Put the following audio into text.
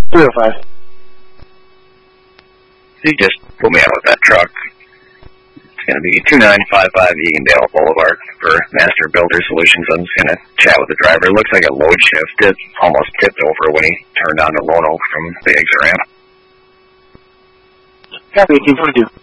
305. You just put me out with that truck. It's going to be 2955 Eagondale Boulevard for Master Builder Solutions. I'm just going to chat with the driver. It looks like a load shift. It almost tipped over when he turned on the Lono from the exit ramp. Copy, 1842.